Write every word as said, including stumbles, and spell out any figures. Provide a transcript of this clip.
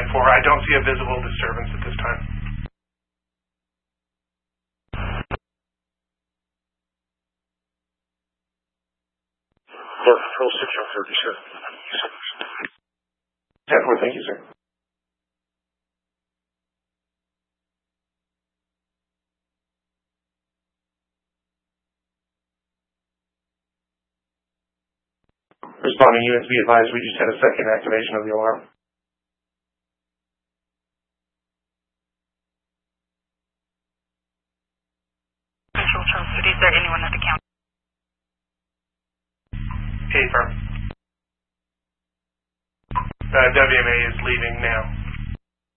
ten four. I don't see a visible disturbance at this time. Mark, control six on thirty-seven. ten four, thank you, sir. Responding units, be advised, we just had a second activation of the alarm. Control Charles City, is there anyone at the counter? A firm. Uh, W M A is leaving now.